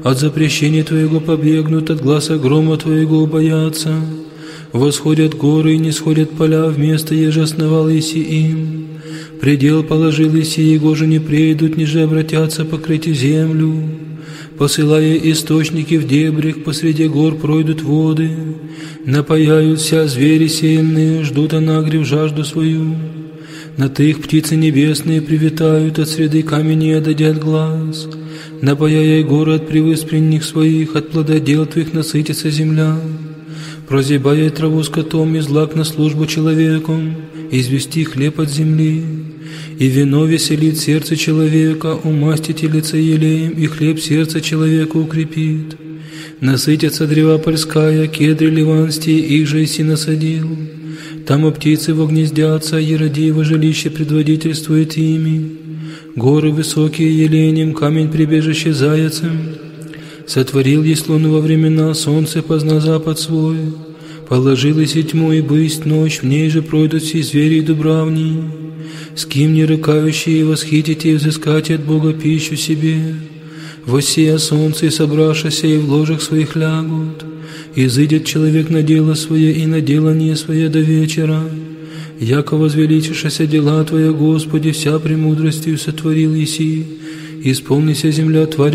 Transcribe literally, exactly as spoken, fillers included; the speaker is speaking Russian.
От запрещения Твоего побегнут, от гласа грома Твоего боятся. Восходят горы и не сходят поля, вместо еже основал еси им. Предел положил еси, его же не прейдут, ниже обратятся покрыть землю. Посылая источники в дебрях, посреди гор пройдут воды. Напаяются звери сильные, ждут анагрев жажду свою. На их птицы небесные привитают, от среды каменей отойдят глаз. Напаяя горы от привыспренних своих, от плододел Твоих насытится земля. Прозябая траву скотом и злак на службу человеку, извести хлеб от земли. И вино веселит сердце человека, умастите лице елеем, и хлеб сердце человека укрепит. Насытятся древа польская, кедры ливанские, их же иси насадил. Там и птицы вогнездятся, еродиево жилище предводительствует ими. Горы высокие еленем, камень прибежище заяцем. Сотворил есть луну во времена, солнце позна запад свой. Положил и тьму и бысть ночь, в ней же пройдут все звери и дубравни. С кем не рыкающие восхитите и взыскать от Бога пищу себе. Воссия солнце и собравшися и в ложах своих лягут. Изыдет человек на дело свое и на делание свое до вечера. Яко возвеличишься дела Твоя, Господи, вся премудростью сотворил еси. Исполнися земля Тварь